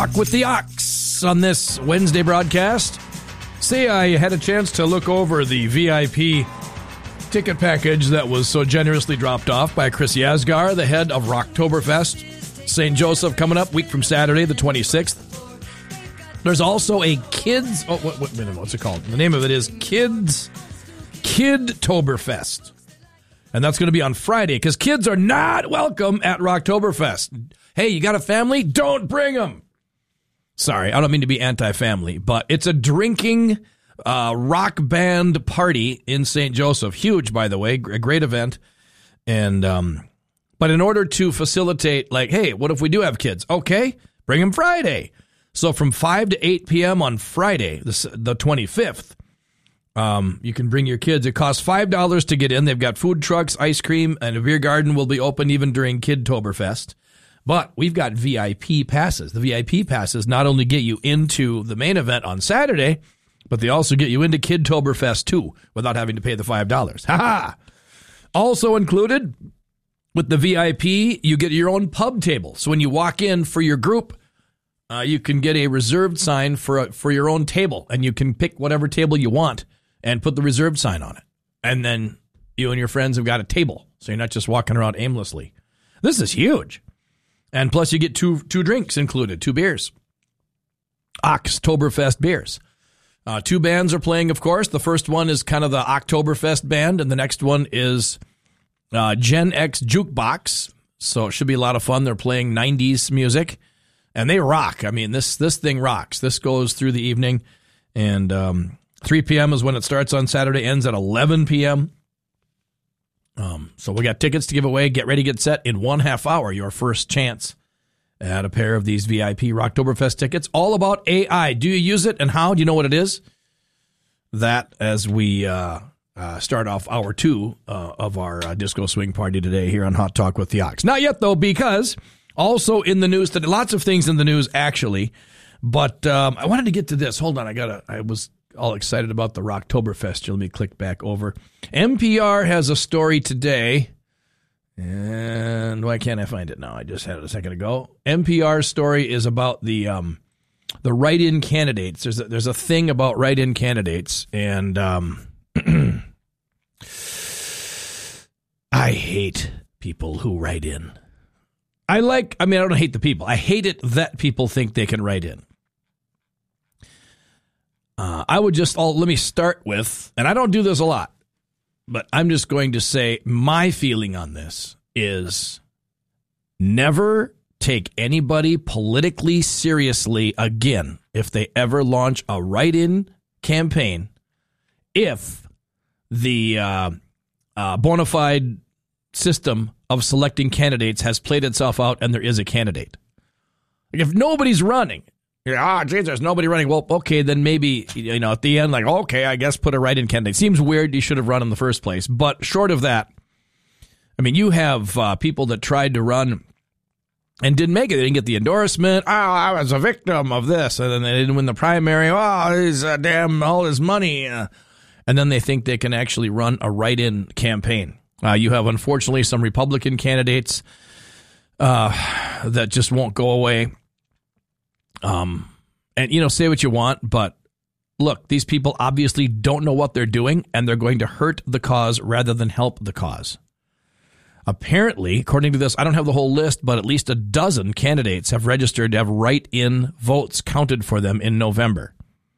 Talk with the Ox on this Wednesday broadcast. Say I had a chance to look over the VIP ticket package that was so generously dropped off by Chris Yasgar, the head of Rocktoberfest. St. Joseph coming up, week from Saturday, the 26th. There's also a kids... what's it called? The name of it is Kidtoberfest. And that's going to be on Friday, because kids are not welcome at Rocktoberfest. Hey, you got a family? Don't bring them. Sorry, I don't mean to be anti-family, but it's a drinking rock band party in St. Joseph. Huge, by the way, a great event. And but in order to facilitate, like, hey, what if we do have kids? Okay, bring them Friday. So from 5 to 8 p.m. on Friday, the 25th, you can bring your kids. It costs $5 to get in. They've got food trucks, ice cream, and a beer garden will be open even during Kidtoberfest. But we've got VIP passes. The VIP passes not only get you into the main event on Saturday, but they also get you into Kidtoberfest too, without having to pay the $5. Ha-ha! Also included with the VIP, you get your own pub table. So when you walk in for your group, you can get a reserved sign for your own table, and you can pick whatever table you want and put the reserved sign on it. And then you and your friends have got a table, so you're not just walking around aimlessly. This is huge. And plus you get two drinks included, 2 beers. Oktoberfest beers. 2 bands are playing, of course. The first one is kind of the Oktoberfest band, and the next one is Gen X Jukebox. So it should be a lot of fun. They're playing 90s music, and they rock. I mean, this thing rocks. This goes through the evening, and 3 p.m. is when it starts on Saturday, ends at 11 p.m., so we got tickets to give away. Get ready, get set. In 1/2 hour, your first chance at a pair of these VIP Rocktoberfest tickets. All about AI. Do you use it, and how? Do you know what it is? That as we start off hour 2 of our disco swing party today here on Hot Talk with the Ox. Not yet, though, because also in the news today, lots of things in the news, actually. But I wanted to get to this. Hold on, I was all excited about the Rocktoberfest. Let me click back over. NPR has a story today, and why can't I find it now? I just had it a second ago. NPR's story is about the write-in candidates. There's a thing about write-in candidates, and I hate people who write in. I don't hate the people. I hate it that people think they can write in. Let me start with, and I don't do this a lot, but I'm just going to say my feeling on this is never take anybody politically seriously again if they ever launch a write-in campaign if the bona fide system of selecting candidates has played itself out and there is a candidate. Like if nobody's running, geez, there's nobody running. Well, okay, then maybe, at the end, like, okay, I guess put a write-in candidate. Seems weird. You should have run in the first place. But short of that, I mean, you have people that tried to run and didn't make it. They didn't get the endorsement. Oh, I was a victim of this. And then they didn't win the primary. Oh, he's damn all his money. And then they think they can actually run a write-in campaign. You have, unfortunately, some Republican candidates that just won't go away. And, say what you want, but look, these people obviously don't know what they're doing, and they're going to hurt the cause rather than help the cause. Apparently, according to this, I don't have the whole list, but at least a dozen candidates have registered to have write-in votes counted for them in November.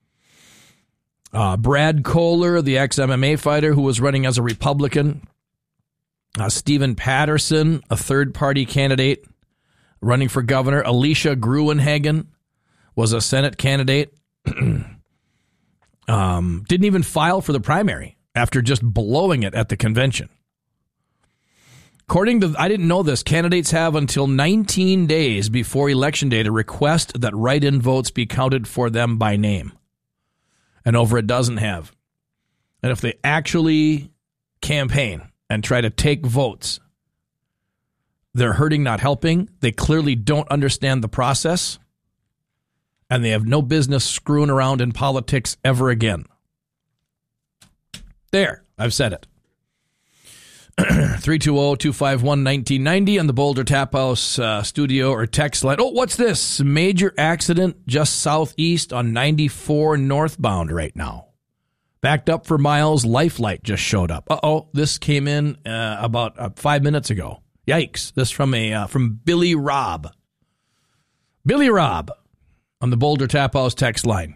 Brad Kohler, the ex-MMA fighter who was running as a Republican. Stephen Patterson, a third-party candidate running for governor. Alicia Gruenhagen was a Senate candidate. Didn't even file for the primary after just blowing it at the convention. According to, I didn't know this, candidates have until 19 days before Election Day to request that write-in votes be counted for them by name. And over a dozen have. And if they actually campaign and try to take votes, they're hurting, not helping. They clearly don't understand the process. And they have no business screwing around in politics ever again. There, I've said it. 320-251-1990 on the Boulder Tap House studio or text line. Oh, what's this? Major accident just southeast on 94 northbound right now. Backed up for miles. Lifeline just showed up. Uh-oh, this came in about 5 minutes ago. Yikes. This from Billy Robb. Billy Robb on the Boulder Tap House text line.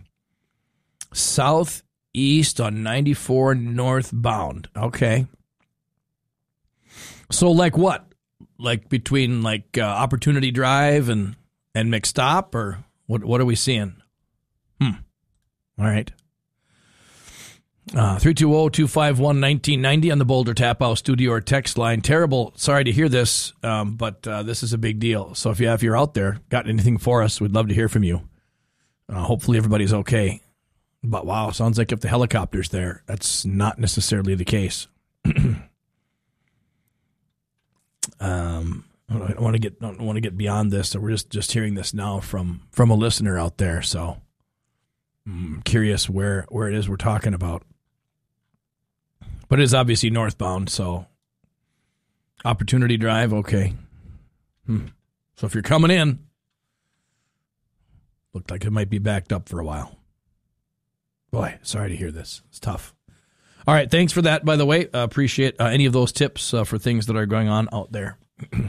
Southeast on 94 northbound. Okay. So like what? Like between Opportunity Drive and McStop, or what are we seeing? All right. 320-251-1990 on the Boulder Tap House studio or text line. Terrible. Sorry to hear this, but this is a big deal. So if you're out there, got anything for us, we'd love to hear from you. Hopefully everybody's okay. But wow, sounds like if the helicopter's there, that's not necessarily the case. I don't want to get beyond this. So we're just hearing this now from a listener out there. So I'm curious where it is we're talking about. But it is obviously northbound, so Opportunity Drive, okay. So if you're coming in, looked like it might be backed up for a while. Boy, sorry to hear this. It's tough. All right, thanks for that, by the way. Appreciate any of those tips for things that are going on out there.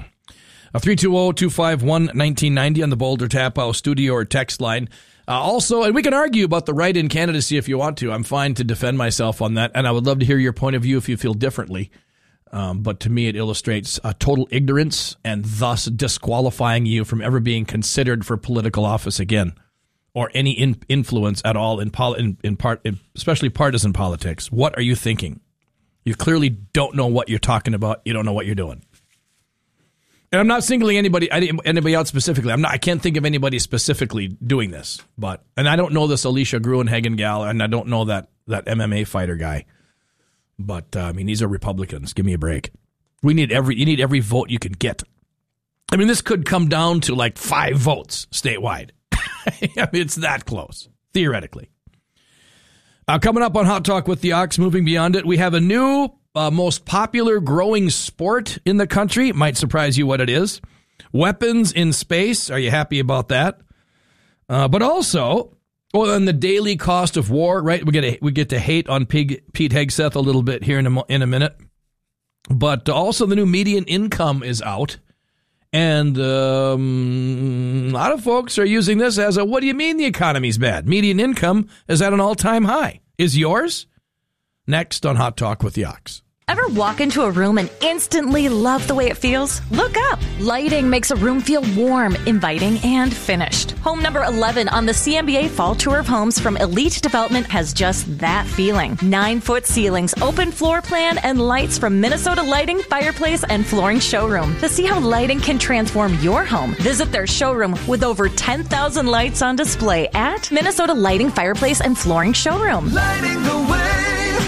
320-251-1990 on the Boulder Tap House studio or text line. Also, and we can argue about the write-in candidacy if you want to. I'm fine to defend myself on that, and I would love to hear your point of view if you feel differently. But to me, it illustrates total ignorance and thus disqualifying you from ever being considered for political office again, or any influence at all especially partisan politics. What are you thinking? You clearly don't know what you're talking about. You don't know what you're doing. And I'm not singling anybody out specifically. I can't think of anybody specifically doing this. And I don't know this Alicia Gruenhagen gal, and I don't know that MMA fighter guy. But these are Republicans. Give me a break. You need every vote you can get. This could come down to like 5 votes statewide. It's that close, theoretically. Coming up on Hot Talk with the Ox, moving beyond it, we have a new most popular growing sport in the country. It might surprise you what it is. Weapons in space. Are you happy about that? But also, and the daily cost of war, right? We get to hate on Pete Hegseth a little bit here in a minute. But also the new median income is out. And a lot of folks are using this as what do you mean the economy's bad? Median income is at an all-time high. Is yours? Next on Hot Talk with the Ox. Ever walk into a room and instantly love the way it feels? Look up. Lighting makes a room feel warm, inviting, and finished. Home number 11 on the CMBA Fall Tour of Homes from Elite Development has just that feeling. 9-foot ceilings, open floor plan, and lights from Minnesota Lighting, Fireplace, and Flooring Showroom. To see how lighting can transform your home, visit their showroom with over 10,000 lights on display at Minnesota Lighting, Fireplace, and Flooring Showroom. Lighting the way.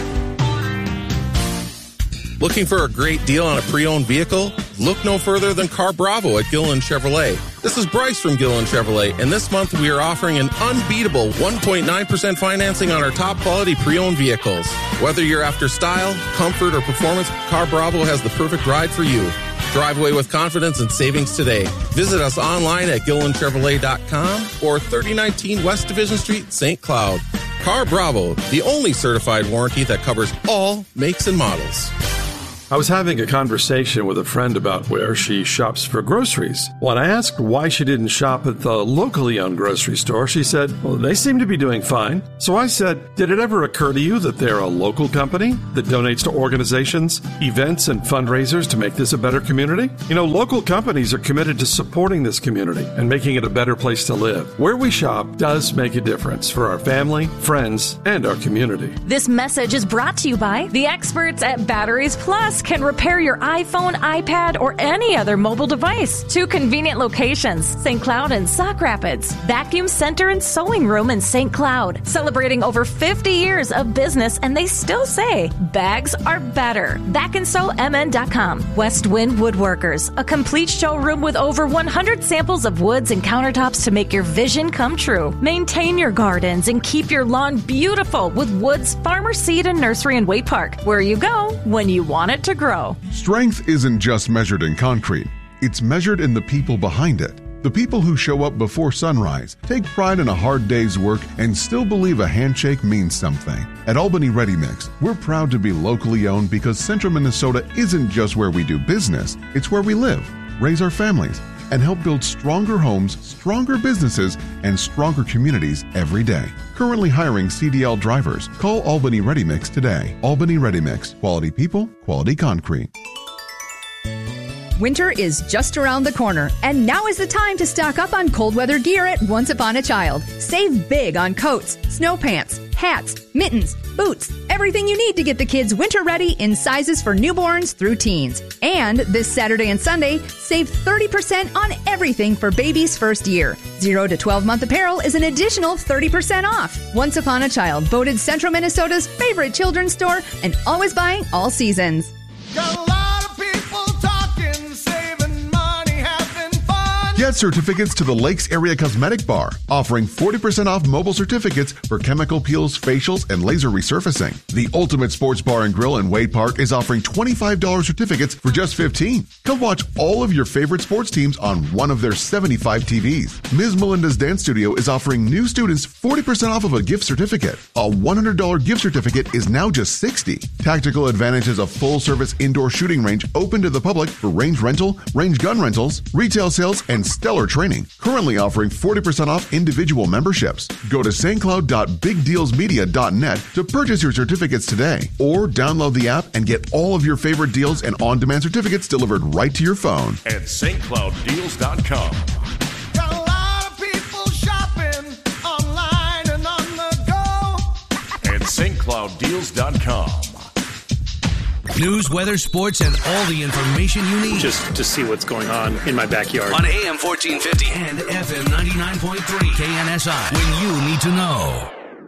Looking for a great deal on a pre-owned vehicle? Look no further than Car Bravo at Gilliland Chevrolet. This is Bryce from Gilliland Chevrolet, and this month we are offering an unbeatable 1.9% financing on our top quality pre-owned vehicles. Whether you're after style, comfort, or performance, Car Bravo has the perfect ride for you. Drive away with confidence and savings today. Visit us online at GillilandChevrolet.com or 3019 West Division Street, St. Cloud. Car Bravo, the only certified warranty that covers all makes and models. I was having a conversation with a friend about where she shops for groceries. When I asked why she didn't shop at the locally owned grocery store, she said, well, they seem to be doing fine. So I said, did it ever occur to you that they're a local company that donates to organizations, events, and fundraisers to make this a better community? You know, local companies are committed to supporting this community and making it a better place to live. Where we shop does make a difference for our family, friends, and our community. This message is brought to you by the experts at Batteries Plus. Can repair your iPhone, iPad, or any other mobile device. 2 convenient locations, St. Cloud and Sauk Rapids. Vacuum Center and Sewing Room in St. Cloud. Celebrating over 50 years of business, and they still say, bags are better. BackandSewMN.com. West Wind Woodworkers. A complete showroom with over 100 samples of woods and countertops to make your vision come true. Maintain your gardens and keep your lawn beautiful with Woods Farmer Seed and Nursery in Waite Park, where you go when you want it to to grow. Strength isn't just measured in concrete. It's measured in the people behind it. The people who show up before sunrise, take pride in a hard day's work, and still believe a handshake means something. At Albany Ready Mix, we're proud to be locally owned because Central Minnesota isn't just where we do business, it's where we live, raise our families, and help build stronger homes, stronger businesses, and stronger communities every day. Currently hiring CDL drivers. Call Albany Ready Mix today. Albany Ready Mix. Quality people, quality concrete. Winter is just around the corner, and now is the time to stock up on cold weather gear at Once Upon a Child. Save big on coats, snow pants, hats, mittens, boots, everything you need to get the kids winter ready in sizes for newborns through teens. And this Saturday and Sunday, save 30% on everything for baby's first year. 0 to 12-month apparel is an additional 30% off. Once Upon a Child, voted Central Minnesota's favorite children's store and always buying all seasons. Got a lot of people talking, saving money, having fun. Get certificates to the Lakes Area Cosmetic Bar, offering 40% off mobile certificates for chemical peels, facials, and laser resurfacing. The Ultimate Sports Bar and Grill in Wade Park is offering $25 certificates for just $15. Come watch all of your favorite sports teams on one of their 75 TVs. Ms. Melinda's Dance Studio is offering new students 40% off of a gift certificate. A $100 gift certificate is now just $60. Tactical Advantage is a full-service indoor shooting range open to the public for range rental, range gun rentals, retail sales, and stellar training. Currently offering 40% off individual memberships. Go to stcloud.bigdealsmedia.net to purchase your certificates today, or download the app and get all of your favorite deals and on-demand certificates delivered right to your phone. At stclouddeals.com. Got a lot of people shopping online and on the go. At stclouddeals.com. News, weather, sports, and all the information you need. Just to see what's going on in my backyard. On AM 1450 and FM 99.3 KNSI. When you need to know.